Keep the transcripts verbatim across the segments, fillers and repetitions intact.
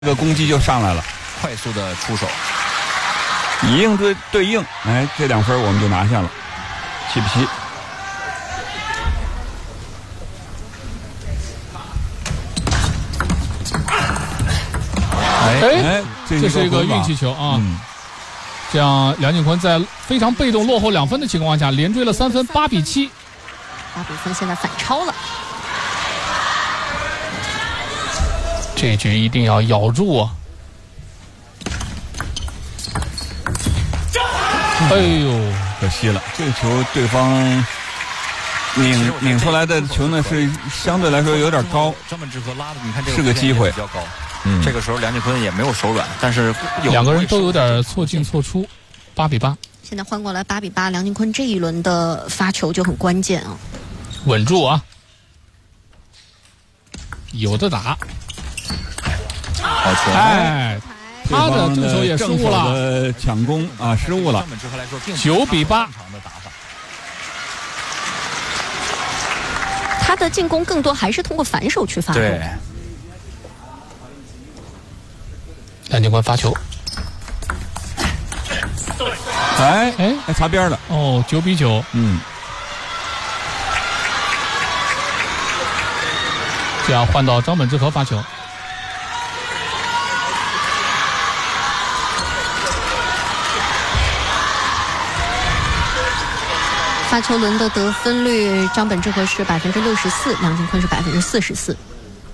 这个攻击就上来了， 快速的出手， 以应对对应，哎，这两分我们就拿下了，七比七。 哎哎， 这是一个运气球啊！ 嗯、 这样梁靖昆在非常被动落后两分的情况下，连追了三分，八比七， 把比分现在反超了。 这局一定要咬住啊！哎呦， 可惜了，这个球对方拧拧出来的球呢是相对来说有点高， 张本智和拉的，你看这个是个机会比较高。嗯，这个时候梁靖昆也没有手软，但是两个人都有点错进错出，八比八。 现在换过来八比八，梁靖昆这一轮的发球就很关键啊， 稳住啊，有的打。 好球！ 哎，他的正手也失误了， 抢攻啊失误了， 九比八。 他的进攻更多还是通过反手去发动。 对。 梁靖昆发球， 哎哎哎，擦边了哦，九比九， 嗯， 这样换到张本智和发球， 发球轮的得分率，张本智和是百分之六十四，梁靖昆是百分之四十四。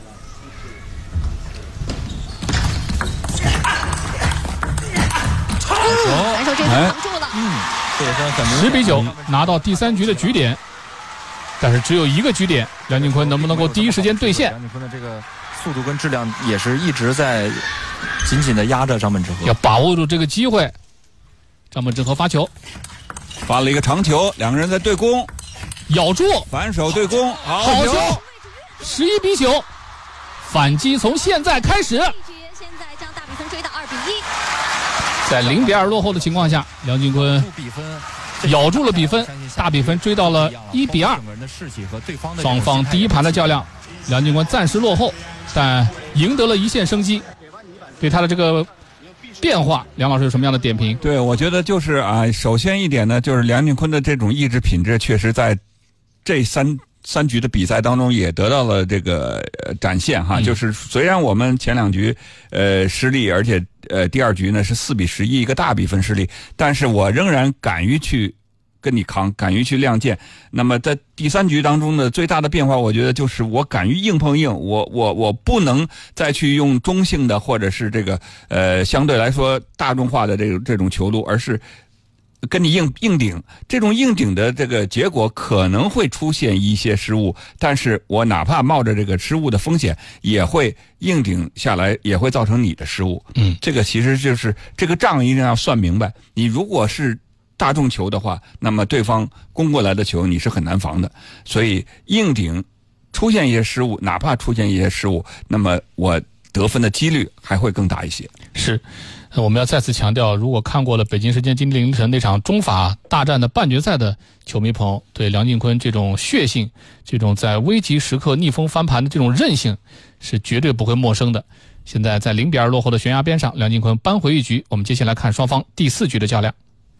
反手这球扛住了， 嗯，这也算很明显。 十比九拿到第三局的局点，但是只有一个局点，梁靖昆能不能够第一时间兑现？ 梁靖昆的这个速度跟质量也是一直在紧紧的压着张本智和， 要把握住这个机会。张本智和发球， 发了一个长球，两个人在对攻， 咬住反手对攻，好好球，十一比九，反击从现在开始。 现在将大比分追到二比一。 在零比二落后的情况下，梁靖昆咬住了比分，大比分追到了一比二。双方第一盘的较量，梁靖昆暂时落后，但赢得了一线生机。对他的这个变化，梁老师有什么样的点评？ 对，我觉得就是啊，首先一点呢，就是梁靖昆的这种意志品质，确实在这三三局的比赛当中也得到了这个、呃、展现哈。嗯、就是虽然我们前两局呃失利，而且呃第二局呢是四比十一一个大比分失利，但是我仍然敢于去跟你扛，敢于去亮剑。那么在第三局当中呢，最大的变化，我觉得就是我敢于硬碰硬，我我我不能再去用中性的或者是这个呃相对来说大众化的这种这种球路，而是跟你硬硬顶。这种硬顶的这个结果可能会出现一些失误，但是我哪怕冒着这个失误的风险，也会硬顶下来，也会造成你的失误。 嗯， 这个其实就是这个账一定要算明白。你如果是大众球的话，那么对方攻过来的球你是很难防的，所以硬顶出现一些失误，哪怕出现一些失误，那么我得分的几率还会更大一些。 是，我们要再次强调，如果看过了北京时间今天凌晨那场中法大战的半决赛的球迷朋友，对梁靖昆这种血性，这种在危急时刻逆风翻盘的这种韧性，是绝对不会陌生的。现在在零比二落后的悬崖边上，梁靖昆扳回一局。我们接下来看双方第四局的较量。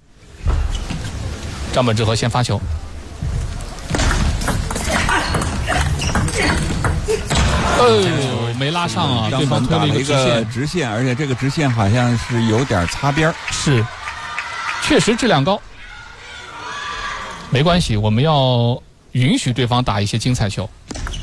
张本智和先发球，哎呦，没拉上啊！对方推了一个直线，而且这个直线好像是有点擦边， 是，确实质量高。没关系，我们要允许对方打一些精彩球。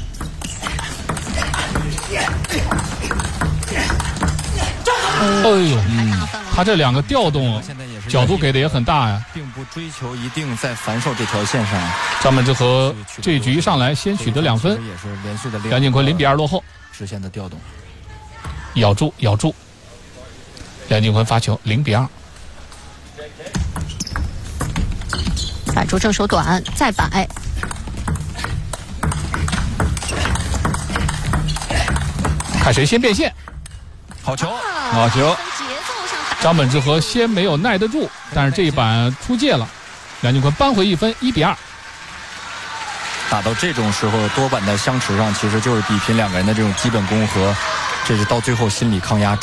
哎呦，嗯，他这两个调动角度给的也很大呀， 并不追求一定在反手这条线上。 张本智和这一局一上来先取得两分， 也是连续的梁靖昆零比二落后， 直线的调动， 咬住咬住，梁靖昆发球零比二， 摆出正手短，再摆， 看谁先变现， 好球， 好球。 张本智和先没有耐得住，但是这一板出界了，梁靖昆扳回一分，一比二。 打到这种时候，多板的相持上，其实就是比拼两个人的这种基本功和这是到最后心理抗压。